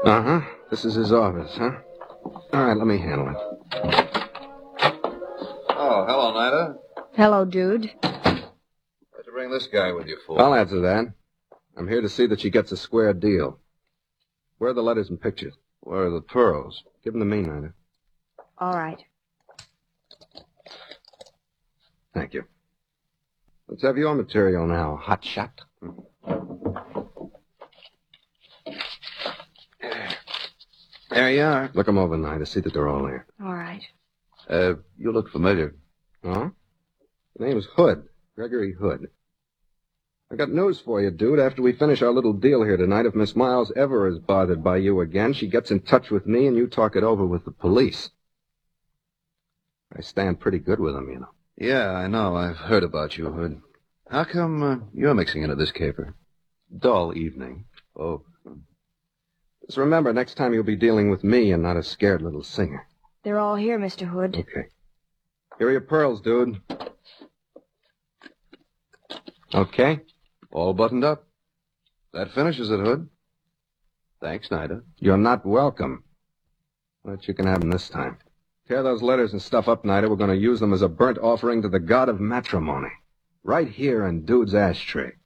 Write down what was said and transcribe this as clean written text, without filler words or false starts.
Uh-huh. This is his office, huh? All right, let me handle it. Oh, hello, Nida. Hello, dude. What'd you bring this guy with you for? I'll answer that. I'm here to see that she gets a square deal. Where are the letters and pictures? Where are the pearls? Give them to me, Nida. All right. Thank you. Let's have your material now, hot shot. There you are. Look them over, Nida. See that they're all there. All right. You look familiar. Huh? The name's Hood. Gregory Hood. I got news for you, dude. After we finish our little deal here tonight, if Miss Miles ever is bothered by you again, she gets in touch with me and you talk it over with the police. I stand pretty good with them, you know. Yeah, I know. I've heard about you, Hood. How come you're mixing into this caper? Dull evening. Oh. Just remember, next time you'll be dealing with me and not a scared little singer. They're all here, Mr. Hood. Okay. Here are your pearls, dude. Okay. All buttoned up. That finishes it, Hood. Thanks, Nida. You're not welcome. But you can have them this time. Tear those letters and stuff up, Nida. We're going to use them as a burnt offering to the god of matrimony. Right here in Dude's ashtray.